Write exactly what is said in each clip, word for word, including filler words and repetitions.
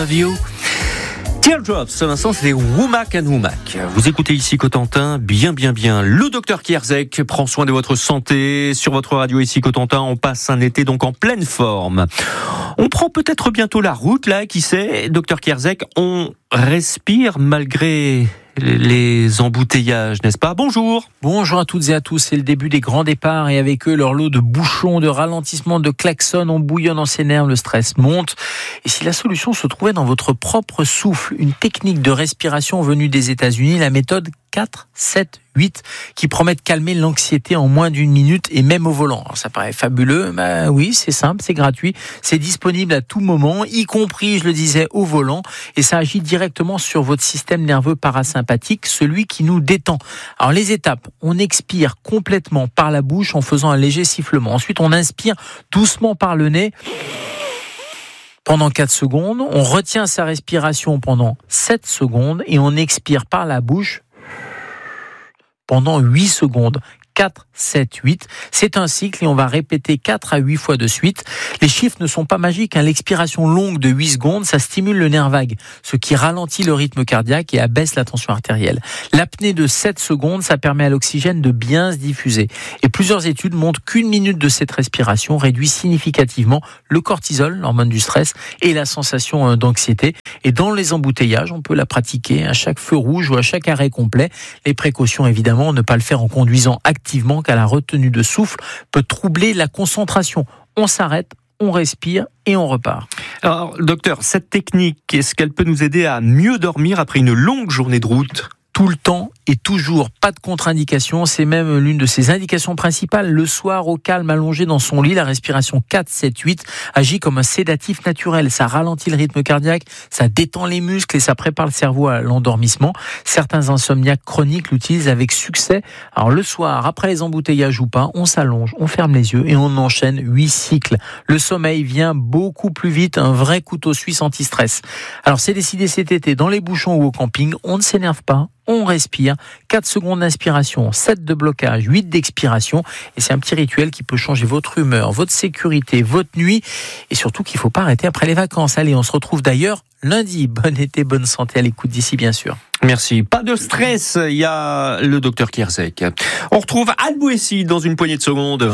love you. Teardrops, ce Vincent, c'était Womack and Womack. Vous écoutez ici Cotentin, bien, bien, bien. Le docteur Kierzek prend soin de votre santé. Sur votre radio ici Cotentin, on passe un été donc en pleine forme. On prend peut-être bientôt la route, là, qui sait, docteur Kierzek, on respire malgré les embouteillages, n'est-ce pas? Bonjour. Bonjour à toutes et à tous, c'est le début des grands départs et avec eux leur lot de bouchons, de ralentissements, de klaxons, on bouillonne, on s'énerve, le stress monte. Et si la solution se trouvait dans votre propre souffle, une technique de respiration venue des États-Unis, la méthode quatre, sept, huit, qui promet de calmer l'anxiété en moins d'une minute et même au volant. Alors ça paraît fabuleux, bah oui, c'est simple, c'est gratuit, c'est disponible à tout moment, y compris, je le disais, au volant, et ça agit directement sur votre système nerveux parasympathique, celui qui nous détend. Alors les étapes, on expire complètement par la bouche en faisant un léger sifflement. Ensuite, on inspire doucement par le nez pendant quatre secondes, on retient sa respiration pendant sept secondes et on expire par la bouche pendant huit secondes. quatre, sept, huit. C'est un cycle et on va répéter quatre à huit fois de suite. Les chiffres ne sont pas magiques, hein. L'expiration longue de huit secondes, ça stimule le nerf vague, ce qui ralentit le rythme cardiaque et abaisse la tension artérielle. L'apnée de sept secondes, ça permet à l'oxygène de bien se diffuser. Et plusieurs études montrent qu'une minute de cette respiration réduit significativement le cortisol, l'hormone du stress, et la sensation d'anxiété. Et dans les embouteillages, on peut la pratiquer à chaque feu rouge ou à chaque arrêt complet. Les précautions, évidemment, ne pas le faire en conduisant activement, car la retenue de souffle peut troubler la concentration. On s'arrête, on respire et on repart. Alors, docteur, cette technique, est-ce qu'elle peut nous aider à mieux dormir après une longue journée de route ? Tout le temps et toujours, pas de contre-indication, c'est même l'une de ses indications principales. Le soir, au calme, allongé dans son lit, la respiration quatre, sept, huit agit comme un sédatif naturel. Ça ralentit le rythme cardiaque, ça détend les muscles et ça prépare le cerveau à l'endormissement. Certains insomniaques chroniques l'utilisent avec succès. Alors le soir, après les embouteillages ou pas, on s'allonge, on ferme les yeux et on enchaîne huit cycles. Le sommeil vient beaucoup plus vite, un vrai couteau suisse anti-stress. Alors c'est décidé cet été, dans les bouchons ou au camping, on ne s'énerve pas. On respire, quatre secondes d'inspiration, sept de blocage, huit d'expiration. Et c'est un petit rituel qui peut changer votre humeur, votre sécurité, votre nuit. Et surtout qu'il ne faut pas arrêter après les vacances. Allez, on se retrouve d'ailleurs lundi. Bon été, bonne santé à l'écoute d'ici, bien sûr. Merci. Pas de stress, il y a le docteur Kierzek. On retrouve Anne Boissy dans une poignée de secondes.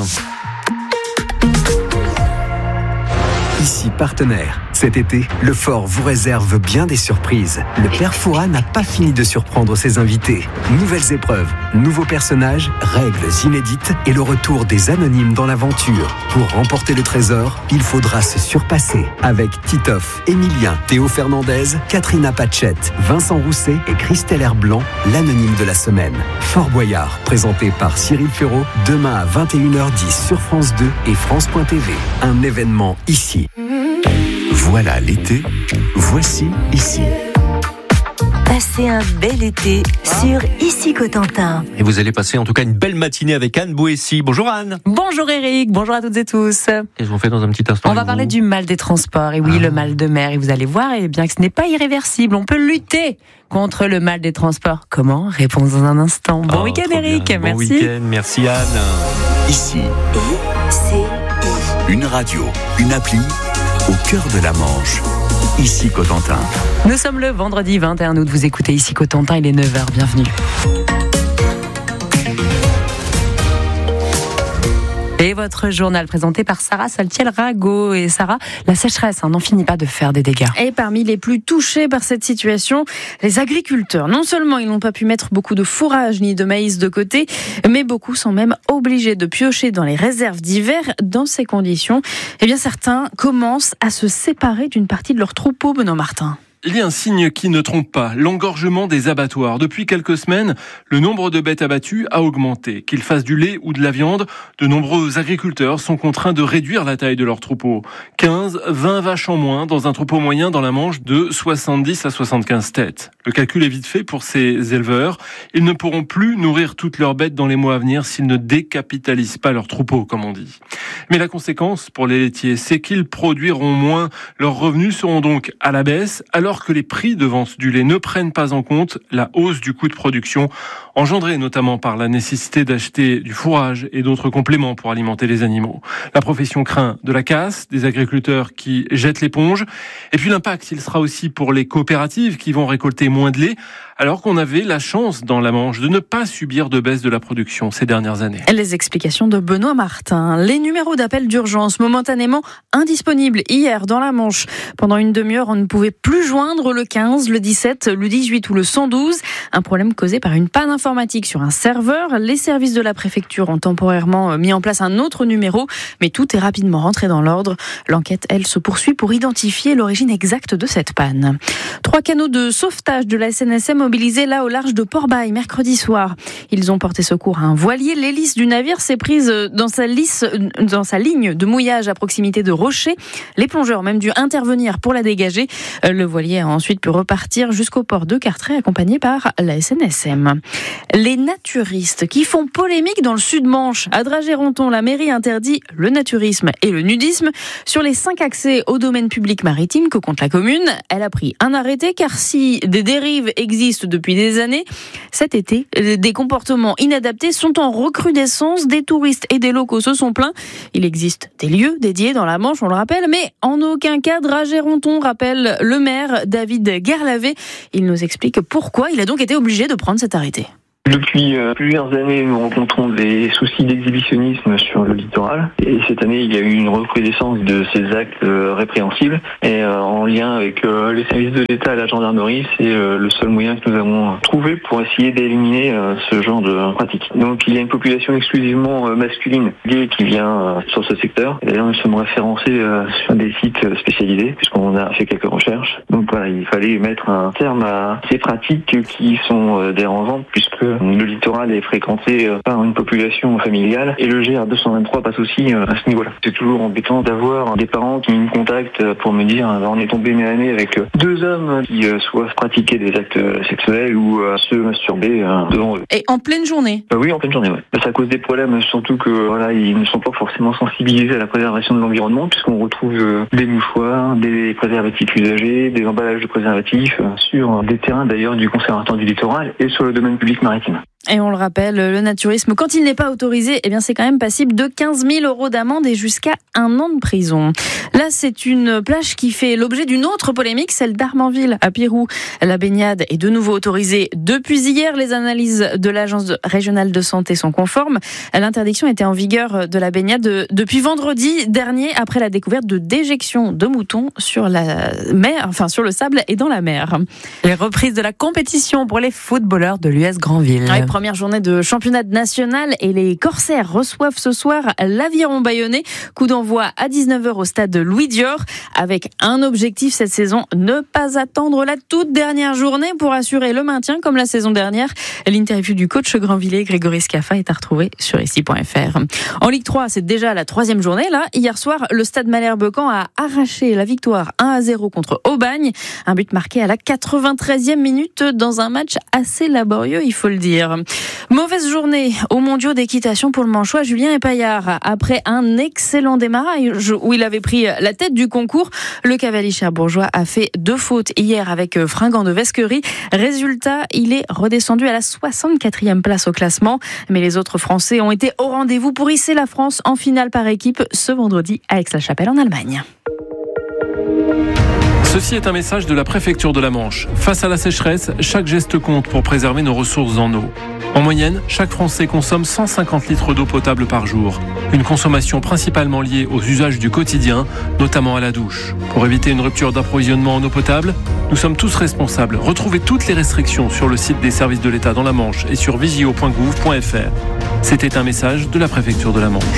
Ici partenaire. Cet été, le Fort vous réserve bien des surprises. Le Père Fouras n'a pas fini de surprendre ses invités. Nouvelles épreuves, nouveaux personnages, règles inédites et le retour des anonymes dans l'aventure. Pour remporter le trésor, il faudra se surpasser. Avec Titoff, Emilien, Théo Fernandez, Katrina Pachette, Vincent Rousset et Christelle Herblanc, l'anonyme de la semaine. Fort Boyard, présenté par Cyril Ferraud, demain à vingt et une heures dix sur France deux et France point T V. Un événement ici. Voilà l'été, voici ici. Passez un bel été sur Ici Cotentin. Et vous allez passer en tout cas une belle matinée avec Anne Boissy. Bonjour Anne. Bonjour Eric, bonjour à toutes et tous. Qu'est-ce qu'on fait dans un petit instant? On va parler du mal des transports. Et oui, ah. le mal de mer. Et vous allez voir, eh bien que ce n'est pas irréversible. On peut lutter contre le mal des transports. Comment? Réponse dans un instant. Bon oh, week-end Eric, bien. merci. Bon week-end, merci Anne. Ici, I C I. Une radio, une appli au cœur de la Manche. Ici Cotentin. Nous sommes le vendredi vingt et un août. Vous écoutez Ici Cotentin, il est neuf heures. Bienvenue. Et votre journal présenté par Sarah Saltiel-Rago. Et Sarah, la sécheresse hein, n'en finit pas de faire des dégâts. Et parmi les plus touchés par cette situation, les agriculteurs. Non seulement ils n'ont pas pu mettre beaucoup de fourrage ni de maïs de côté, mais beaucoup sont même obligés de piocher dans les réserves d'hiver. Dans ces conditions, eh bien certains commencent à se séparer d'une partie de leur troupeau, Benoît Martin. Il y a un signe qui ne trompe pas, l'engorgement des abattoirs. Depuis quelques semaines, le nombre de bêtes abattues a augmenté. Qu'ils fassent du lait ou de la viande, de nombreux agriculteurs sont contraints de réduire la taille de leur troupeau. quinze, vingt vaches en moins dans un troupeau moyen dans la Manche de soixante-dix à soixante-quinze têtes. Le calcul est vite fait pour ces éleveurs. Ils ne pourront plus nourrir toutes leurs bêtes dans les mois à venir s'ils ne décapitalisent pas leur troupeau, comme on dit. Mais la conséquence pour les laitiers, c'est qu'ils produiront moins. Leurs revenus seront donc à la baisse, alors que les prix de vente du lait ne prennent pas en compte la hausse du coût de production. engendrés notamment par la nécessité d'acheter du fourrage et d'autres compléments pour alimenter les animaux. La profession craint de la casse, des agriculteurs qui jettent l'éponge, et puis l'impact, il sera aussi pour les coopératives qui vont récolter moins de lait, alors qu'on avait la chance dans la Manche de ne pas subir de baisse de la production ces dernières années. Les explications de Benoît Martin. Les numéros d'appel d'urgence momentanément indisponibles hier dans la Manche. Pendant une demi-heure, on ne pouvait plus joindre le quinze, le dix-sept, le dix-huit ou le cent douze. Un problème causé par une panne informatique sur un serveur. Les services de la préfecture ont temporairement mis en place un autre numéro, mais tout est rapidement rentré dans l'ordre. L'enquête, elle, se poursuit pour identifier l'origine exacte de cette panne. Trois canots de sauvetage de la S N S M mobilisés là au large de Port-Bail mercredi soir. Ils ont porté secours à un voilier. L'hélice du navire s'est prise dans sa, lisse, dans sa ligne de mouillage à proximité de rochers. Les plongeurs ont même dû intervenir pour la dégager. Le voilier a ensuite pu repartir jusqu'au port de Carteret accompagné par la S N S M. Les naturistes qui font polémique dans le Sud-Manche. À Dragéronton, la mairie interdit le naturisme et le nudisme. Sur les cinq accès au domaine public maritime que compte la commune, elle a pris un arrêté car si des dérives existent depuis des années, cet été, des comportements inadaptés sont en recrudescence. Des touristes et des locaux se sont plaints. Il existe des lieux dédiés dans la Manche, on le rappelle, mais en aucun cas Dragéronton, rappelle le maire David Guerlavé. Il nous explique pourquoi il a donc été obligé de prendre cet arrêté. Depuis euh, plusieurs années, nous rencontrons des soucis d'exhibitionnisme sur le littoral. Et cette année, il y a eu une recrudescence de ces actes euh, répréhensibles. Et euh, en lien avec euh, les services de l'État et la gendarmerie, c'est euh, le seul moyen que nous avons trouvé pour essayer d'éliminer euh, ce genre de pratiques. Donc il y a une population exclusivement euh, masculine gay qui vient euh, sur ce secteur. Et d'ailleurs, nous sommes référencés euh, sur des sites spécialisés, puisqu'on a fait quelques recherches. Donc voilà, il fallait mettre un terme à ces pratiques qui sont euh, dérangeantes, puisque le littoral est fréquenté par une population familiale et le G R deux cent vingt-trois passe aussi à ce niveau-là. C'est toujours embêtant d'avoir des parents qui me contactent pour me dire on est tombé nez à nez avec deux hommes qui soit pratiquaient des actes sexuels ou se masturber devant eux. Et en pleine journée ? Bah oui, en pleine journée, ouais. Ça cause des problèmes, surtout que voilà, ils ne sont pas forcément sensibilisés à la préservation de l'environnement, puisqu'on retrouve des mouchoirs, des préservatifs usagés, des emballages de préservatifs sur des terrains d'ailleurs du Conservatoire du littoral et sur le domaine public maritime. Et on le rappelle, le naturisme, quand il n'est pas autorisé, eh bien c'est quand même passible de quinze mille euros d'amende et jusqu'à un an de prison. Là, c'est une plage qui fait l'objet d'une autre polémique, celle d'Armanville, à Pirou. La baignade est de nouveau autorisée depuis hier. Les analyses de l'Agence régionale de santé sont conformes. L'interdiction était en vigueur de la baignade depuis vendredi dernier, après la découverte de déjections de moutons sur la mer, enfin sur le sable et dans la mer. Les reprises de la compétition pour les footballeurs de l'U S Grandville. Ouais, première journée de championnat national et les Corsaires reçoivent ce soir l'Aviron Bayonnais. Coup d'envoi à dix-neuf heures au stade Louis Dior avec un objectif cette saison, ne pas attendre la toute dernière journée pour assurer le maintien comme la saison dernière. L'interview du coach Grandvillais, Grégory Scaffa, est à retrouver sur ici point f r. En Ligue trois, c'est déjà la troisième journée. Là, hier soir, le stade Malherbe-Caen a arraché la victoire un à zéro contre Aubagne. Un but marqué à la quatre-vingt-treizième minute dans un match assez laborieux, il faut le dire. Mauvaise journée aux mondiaux d'équitation pour le Manchois Julien Epaillard. Après un excellent démarrage où il avait pris la tête du concours, le cavalier cherbourgeois a fait deux fautes hier avec Fringant de Vesquerie. Résultat, il est redescendu à la soixante-quatrième place au classement. Mais les autres Français ont été au rendez-vous pour hisser la France en finale par équipe ce vendredi à Aix-la-Chapelle en Allemagne. Ceci est un message de la préfecture de la Manche. Face à la sécheresse, chaque geste compte pour préserver nos ressources en eau. En moyenne, chaque Français consomme cent cinquante litres d'eau potable par jour. Une consommation principalement liée aux usages du quotidien, notamment à la douche. Pour éviter une rupture d'approvisionnement en eau potable, nous sommes tous responsables. Retrouvez toutes les restrictions sur le site des services de l'État dans la Manche et sur vigio point gouv point f r. C'était un message de la préfecture de la Manche.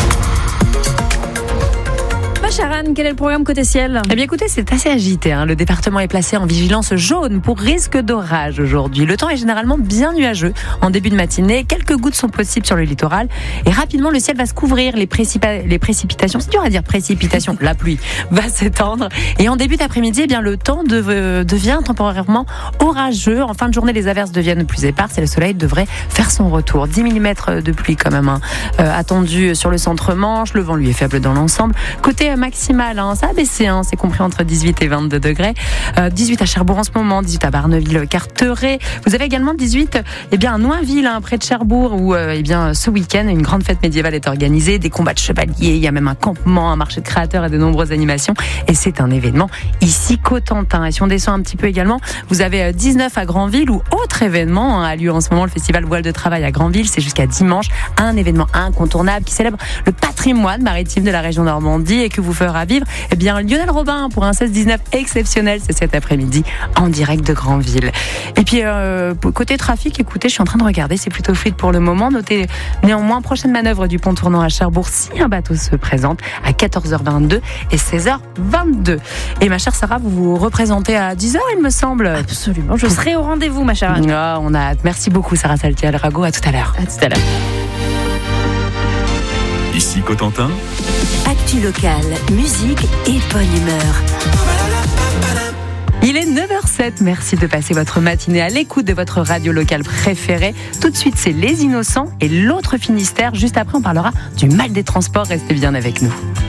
Sharon, quel est le programme côté ciel ? Eh bien écoutez, c'est assez agité. Hein. Le département est placé en vigilance jaune pour risque d'orage aujourd'hui. Le temps est généralement bien nuageux en début de matinée. Quelques gouttes sont possibles sur le littoral. Et rapidement, le ciel va se couvrir. Les, précipa- les précipitations, c'est dur à dire précipitations, la pluie va s'étendre. Et en début d'après-midi, eh bien, le temps de, devient temporairement orageux. En fin de journée, les averses deviennent plus éparses et le soleil devrait faire son retour. dix millimètres de pluie quand même hein, euh, attendu sur le centre-Manche. Le vent, lui, est faible dans l'ensemble. Côté maximale, hein, ça a baissé, hein, c'est compris entre dix-huit et vingt-deux degrés. Euh, dix-huit à Cherbourg en ce moment, dix-huit à Barneville-Carteret. Vous avez également dix-huit eh bien, à Noinville, hein, près de Cherbourg, où euh, eh bien, ce week-end, une grande fête médiévale est organisée, des combats de chevaliers, il y a même un campement, un marché de créateurs et de nombreuses animations. Et c'est un événement ici Cotentin. Et si on descend un petit peu également, vous avez dix-neuf à Granville, où autre événement hein, a lieu en ce moment, le festival Voile de Travail à Granville. C'est jusqu'à dimanche, un événement incontournable qui célèbre le patrimoine maritime de la région Normandie et que vous fera vivre eh bien, Lionel Robin pour un seize dix-neuf exceptionnel. C'est cet après-midi en direct de Granville. Et puis, euh, côté trafic, écoutez, je suis en train de regarder, c'est plutôt fluide pour le moment. Notez néanmoins, prochaine manœuvre du pont tournant à Cherbourg si un bateau se présente à quatorze heures vingt-deux et seize heures vingt-deux. Et ma chère Sarah, vous vous représentez à dix heures, il me semble. Absolument, je serai au rendez-vous, ma chère. Ah, on a hâte. Merci beaucoup, Sarah Saltiel-Rago. À tout à l'heure. À tout à l'heure. Ici Cotentin. Actu locale, musique et bonne humeur. Il est neuf heures zéro sept, merci de passer votre matinée à l'écoute de votre radio locale préférée. Tout de suite, c'est Les Innocents et l'autre Finistère. Juste après, on parlera du mal des transports. Restez bien avec nous.